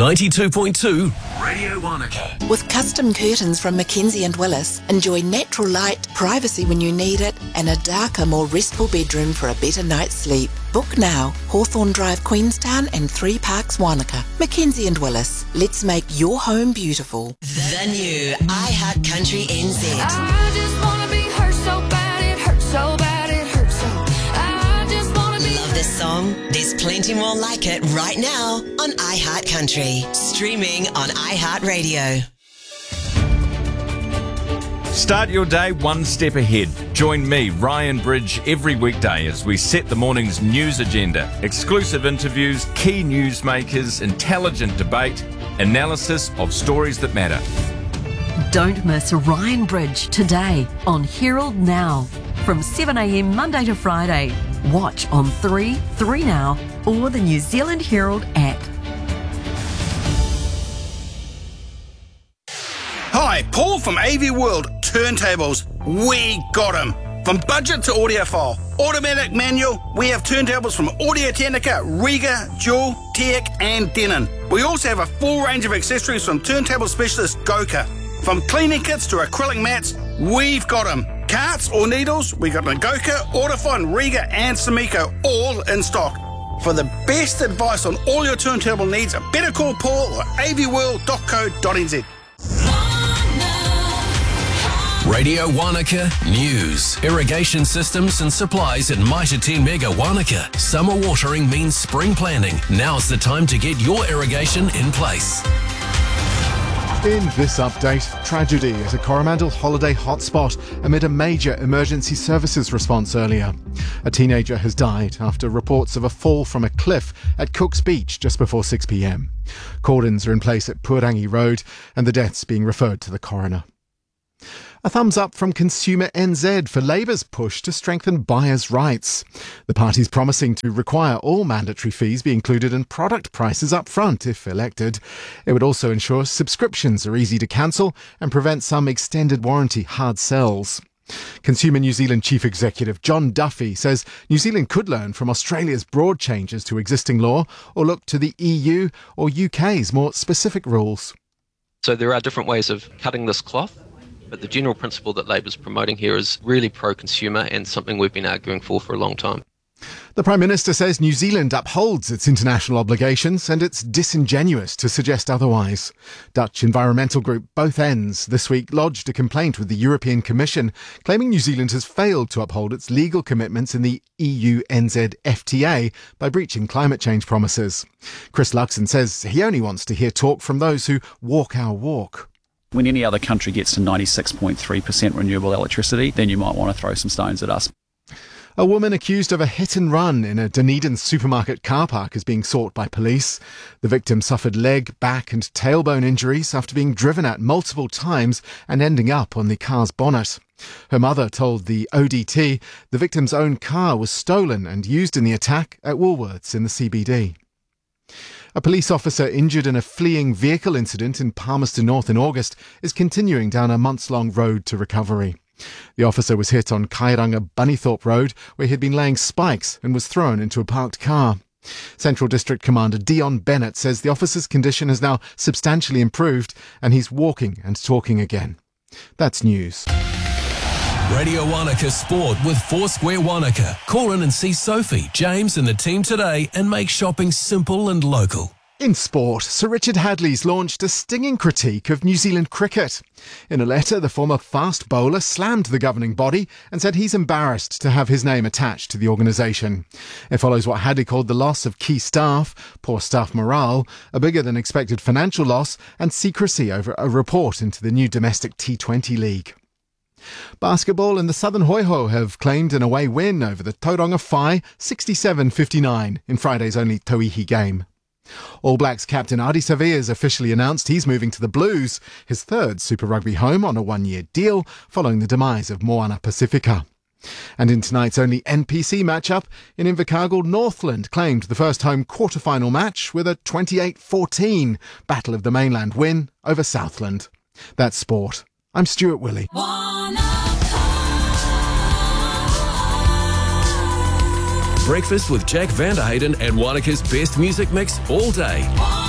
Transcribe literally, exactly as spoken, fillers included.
ninety-two point two Radio Wanaka. With custom curtains from Mackenzie and Willis, enjoy natural light, privacy when you need it, and a darker, more restful bedroom for a better night's sleep. Book now. Hawthorne Drive, Queenstown and Three Parks, Wanaka. Mackenzie and Willis. Let's make your home beautiful. The new iHeart Country N Z. I just want to be hurt so bad, it hurts so bad, it hurts so. I just want to be. Love this song? There's plenty more like it right now on iHeart Country. Streaming on iHeartRadio. Start your day one step ahead. Join me, Ryan Bridge, every weekday as we set the morning's news agenda. Exclusive interviews, key newsmakers, intelligent debate, analysis of stories that matter. Don't miss Ryan Bridge today on Herald Now from seven a m Monday to Friday. Watch on three, three Now or the New Zealand Herald app. Hi, Paul from A V World Turntables. We got 'em. From budget to audiophile, automatic, manual, we have turntables from Audio-Technica, Riga, Jewel, Tech and Denon. We also have a full range of accessories from turntable specialist Goka. From cleaning kits to acrylic mats, we've got 'em. Carts or needles, we got Goka, Autofine, Riga and Sumiko, all in stock. For the best advice on all your turntable needs, better call Paul or a v world dot co dot n z. Radio Wanaka News. Irrigation systems and supplies at Mitre ten Mega Wanaka. Summer watering means spring planning. Now's the time to get your irrigation in place. In this update, tragedy at a Coromandel holiday hotspot amid a major emergency services response earlier. A teenager has died after reports of a fall from a cliff at Cook's Beach just before six p m. Cordons are in place at Purangi Road and the deaths being referred to the coroner. A thumbs up from Consumer N Z for Labour's push to strengthen buyers' rights. The party's promising to require all mandatory fees be included in product prices up front if elected. It would also ensure subscriptions are easy to cancel and prevent some extended warranty hard sells. Consumer New Zealand Chief Executive John Duffy says New Zealand could learn from Australia's broad changes to existing law or look to the E U or U K's more specific rules. So there are different ways of cutting this cloth. But the general principle that Labour's promoting here is really pro-consumer and something we've been arguing for for a long time. The Prime Minister says New Zealand upholds its international obligations and it's disingenuous to suggest otherwise. Dutch environmental group Both Ends this week lodged a complaint with the European Commission claiming New Zealand has failed to uphold its legal commitments in the E U N Z F T A by breaching climate change promises. Chris Luxon says he only wants to hear talk from those who walk our walk. When any other country gets to ninety-six point three percent renewable electricity, then you might want to throw some stones at us. A woman accused of a hit and run in a Dunedin supermarket car park is being sought by police. The victim suffered leg, back and tailbone injuries after being driven at multiple times and ending up on the car's bonnet. Her mother told the O D T the victim's own car was stolen and used in the attack at Woolworths in the C B D. A police officer injured in a fleeing vehicle incident in Palmerston North in August is continuing down a months-long road to recovery. The officer was hit on Kairanga Bunnythorpe Road, where he had been laying spikes and was thrown into a parked car. Central District Commander Dion Bennett says the officer's condition has now substantially improved and he's walking and talking again. That's news. Radio Wanaka Sport with Foursquare Wanaka. Call in and see Sophie, James and the team today and make shopping simple and local. In sport, Sir Richard Hadley's launched a stinging critique of New Zealand cricket. In a letter, the former fast bowler slammed the governing body and said he's embarrassed to have his name attached to the organisation. It follows what Hadley called the loss of key staff, poor staff morale, a bigger than expected financial loss and secrecy over a report into the new domestic T twenty league. Basketball and the Southern Hoiho have claimed an away win over the Tauranga Whai sixty-seven fifty-nine in Friday's only Tauihi game. All Blacks captain Ardie Savea has officially announced he's moving to the Blues, his third Super Rugby home on a one-year deal following the demise of Moana Pacifica. And in tonight's only N P C matchup, in Invercargill, Northland claimed the first home quarter-final match with a twenty-eight fourteen Battle of the Mainland win over Southland. That's sport. I'm Stuart Willey. Breakfast with Jack Vanderhayden and Wanaka's best music mix all day.